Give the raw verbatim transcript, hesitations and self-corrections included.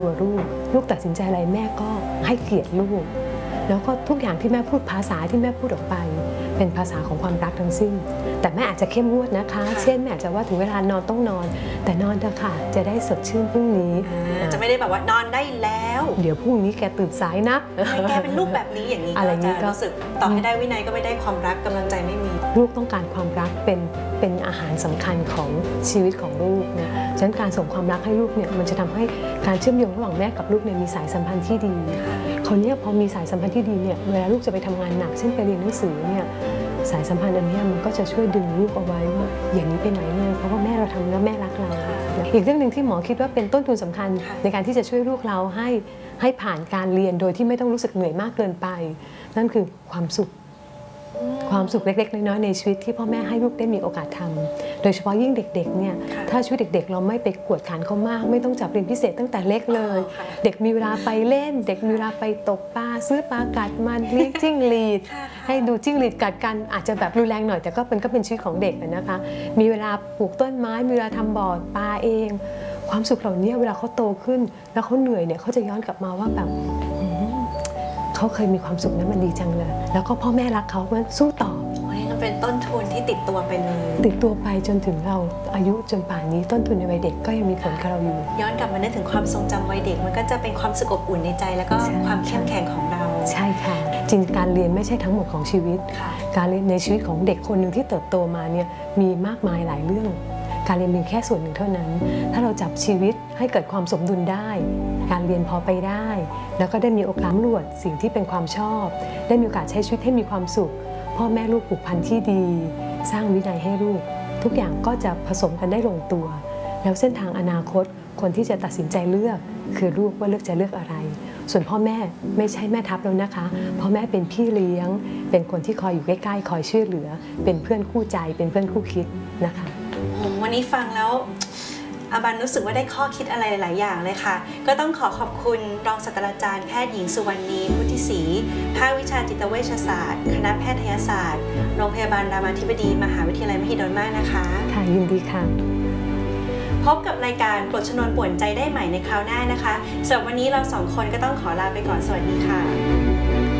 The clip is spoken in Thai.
ตัวลูกลูกตัดสินใจอะไรแม่ก็ให้เกียรติลูกแล้วก็ทุกอย่างที่แม่พูดภาษาที่แม่พูดออกไปเป็นภาษาของความรักทั้งสิ้นแต่แม่อาจจะเข้มงวดนะคะเช่นแม่อาจจะว่าถึงเวลานอนต้องนอนแต่นอนเถอะค่ะจะได้สดชื่นพรุ่งนี้จะไม่ได้แบบว่านอนได้แล้วเดี๋ยวพรุ่งนี้แกตื่นสายนะแกเป็นลูกแบบนี้อย่างนี้ก็จะรู้สึกต่อให้ได้วินัยก็ไม่ได้ความรักกำลังใจไม่มีลูกต้องการความรักเป็นเป็นอาหารสำคัญของชีวิตของลูกนะฉะนั้นการส่งความรักให้ลูกเนี่ยมันจะทำให้การเชื่อมโยงระหว่างแม่กับลูกเนี่ยมีสายสัมพันธ์ที่ดีคนนี้พอมีสายสัมพันธ์ที่ดีเนี่ยเวลาลูกจะไปทำงานหนักเช่นไปเรียนหนังสือเนี่ยสายสัมพันธ์อันนี้มันก็จะช่วยดึงลูกเอาไว้ว่าอย่างนี้ไปไหนเลยเพราะว่าแม่เราทำแล้วแม่รักเราอีกเรื่องหนึ่งที่หมอคิดว่าเป็นต้นทุนสำคัญในการที่จะช่วยลูกเราให้ให้ผ่านการเรียนโดยที่ไม่ต้องรู้สึกเหนื่อยมากเกินไปนั่นคือความสุขความสุขเล็กๆน้อยๆในชีวิตที่พ่อแม่ให้ลูกได้มีโอกาสทำโดยเฉพาะยิ่งเด็กๆเนี่ยถ้าชีวิตเด็กๆเราไม่ไปกวดขันเขามากไม่ต้องจับเรียนพิเศษตั้งแต่เล็กเลยเด็กมีเวลาไปเล่นเด็กมีเวลาไปตกปลาซื้อปลากัดมันเลี้ยงจิ้งหรีดให้ดูจิ้งหรีดกัดกันอาจจะแบบรุนแรงหน่อยแต่ก็เป็นก็เป็นชีวิตของเด็กนะคะมีเวลาปลูกต้นไม้มีเวลาทำบ่อปลาเองความสุขเหล่านี้เวลาเขาโตขึ้นแล้วเขาเหนื่อยเนี่ยเขาจะย้อนกลับมาว่าแบบเขาเคยมีความสุขนั้นมันดีจังเลยแล้วก็พ่อแม่รักเขามันสู้ต่อมันเป็นต้นทุนที่ติดตัวไปเลยติดตัวไปจนถึงเราอายุจนป่านนี้ต้นทุนในวัยเด็กก็ยังมีผลกับเราอยู่ย้อนกลับมานึกถึงความทรงจำวัยเด็กมันก็จะเป็นความสุขอบอุ่นในใจแล้วก็ความเข้มแข็งของเราใช่ค่ะจริงการเรียนไม่ใช่ทั้งหมดของชีวิตการเรียนในชีวิตของเด็กคนหนึ่งที่เติบโตมาเนี่ยมีมากมายหลายเรื่องการเรียนเป็นแค่ส่วนหนึ่งเท่านั้นถ้าเราจับชีวิตให้เกิดความสมดุลได้การเรียนพอไปได้แล้วก็ได้มีโอกาสรวดสิ่งที่เป็นความชอบได้มีโอกาสใช้ชีวิตให้มีความสุขพ่อแม่ลูกผูกพันที่ดีสร้างวินัยให้ลูกทุกอย่างก็จะผสมกันได้ลงตัวแล้วเส้นทางอนาคตคนที่จะตัดสินใจเลือกคือลูกว่าเลือกจะเลือกอะไรส่วนพ่อแม่ไม่ใช่แม่ทัพแล้วนะคะพ่อแม่เป็นพี่เลี้ยงเป็นคนที่คอยอยู่ใกล้ๆคอยช่วยเหลือเป็นเพื่อนคู่ใจเป็นเพื่อนคู่คิดนะคะวันนี้ฟังแล้วอาบันรู้สึกว่าได้ข้อคิดอะไรหลายอย่างเลยค่ะก็ต้องขอขอบคุณรองศาสตราจารย์แพทย์หญิงสุวรรณีพุทธิศรีภาควิชาจิตเวชศาสตร์คณะแพทยศาสตร์โรงพยาบาลรามาธิบดีมหาวิทยาลัยมหิดลมากนะคะค่ะยินดีค่ะพบกับรายการปลดชนวนป่วนใจได้ใหม่ในคราวหน้านะคะสำหรับวันนี้เราสองคนก็ต้องขอลาไปก่อนสวัสดีค่ะ